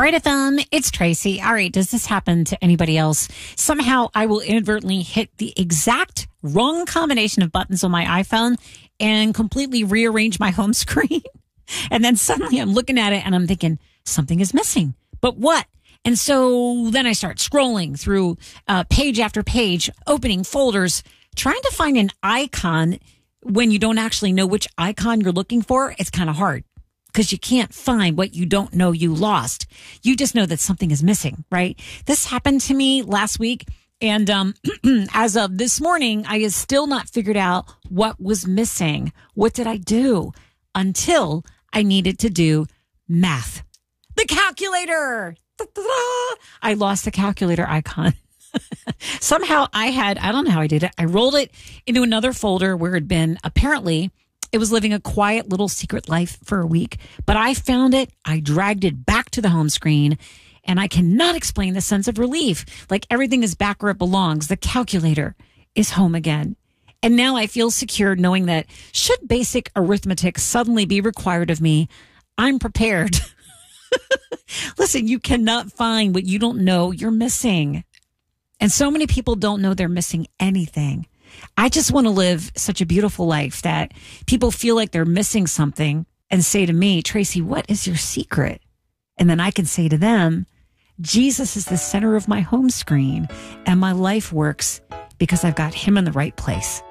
Bright FM, it's Tracy. All right, does this happen to anybody else? Somehow I will inadvertently hit the exact wrong combination of buttons on my iPhone and completely rearrange my home screen. And then suddenly I'm looking at it and I'm thinking, something is missing. But what? And so then I start scrolling through page after page, opening folders, trying to find an icon when you don't actually know which icon you're looking for. It's kind of hard because you can't find what you don't know you lost. You just know that something is missing, right? This happened to me last week. And as of this morning, I have still not figured out what was missing. What did I do? Until I needed to do math. The calculator. I lost the calculator icon. Somehow I don't know how I did it. I rolled it into another folder where it had been, apparently, it was living a quiet little secret life for a week. But I found it. I dragged it back to the home screen. And I cannot explain the sense of relief. Like everything is back where it belongs. The calculator is home again. And now I feel secure knowing that should basic arithmetic suddenly be required of me, I'm prepared. Listen, you cannot find what you don't know you're missing. And so many people don't know they're missing anything. I just want to live such a beautiful life that people feel like they're missing something and say to me, Tracy, what is your secret? And then I can say to them, Jesus is the center of my home screen and my life works because I've got him in the right place.